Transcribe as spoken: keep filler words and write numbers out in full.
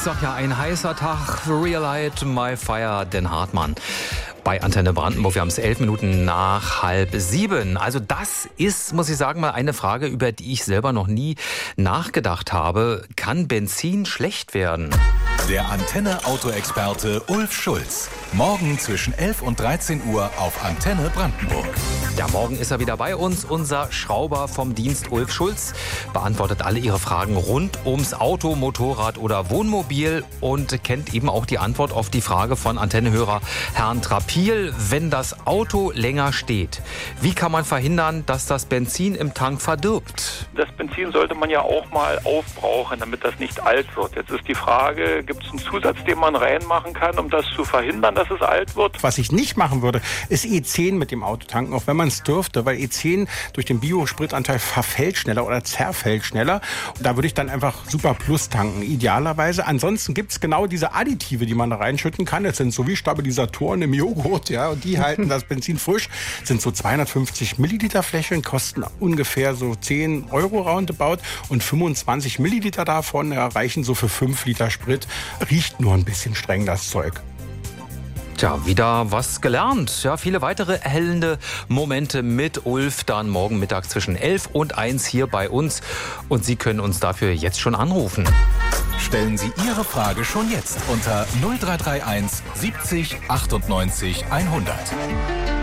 sag ja, ein heißer Tag, Relight My Fire, Den Hartmann. Bei Antenne Brandenburg, wir haben es elf Minuten nach halb sieben. Also das ist, muss ich sagen, mal eine Frage, über die ich selber noch nie nachgedacht habe. Kann Benzin schlecht werden? Der Antenne-Auto-Experte Ulf Schulz. Morgen zwischen elf und dreizehn Uhr auf Antenne Brandenburg. Ja, morgen ist er wieder bei uns, unser Schrauber vom Dienst Ulf Schulz. Beantwortet alle Ihre Fragen rund ums Auto, Motorrad oder Wohnmobil und kennt eben auch die Antwort auf die Frage von Antennehörer Herrn Trapil. Wenn das Auto länger steht, wie kann man verhindern, dass das Benzin im Tank verdirbt? Das Benzin sollte man ja auch mal aufbrauchen, damit das nicht alt wird. Jetzt ist die Frage, gibt es einen Zusatz, den man reinmachen kann, um das zu verhindern, dass es alt wird? Was ich nicht machen würde, ist E zehn mit dem Auto tanken, auch wenn man es dürfte, weil E zehn durch den Biospritanteil verfällt schneller oder zerfällt schneller. Und da würde ich dann einfach Super Plus tanken, idealerweise. Ansonsten gibt es genau diese Additive, die man da reinschütten kann. Das sind so wie Stabilisatoren im Joghurt, ja, und die halten das Benzin frisch. Das sind so zweihundertfünfzig Milliliter Fläschchen, kosten ungefähr so zehn Euro roundabout und fünfundzwanzig Milliliter davon erreichen so für fünf Liter Sprit. Riecht nur ein bisschen streng, das Zeug. Tja, wieder was gelernt. Ja, viele weitere erhellende Momente mit Ulf dann morgen Mittag zwischen elf und eins hier bei uns. Und Sie können uns dafür jetzt schon anrufen. Stellen Sie Ihre Frage schon jetzt unter null drei drei eins siebzig achtundneunzig hundert.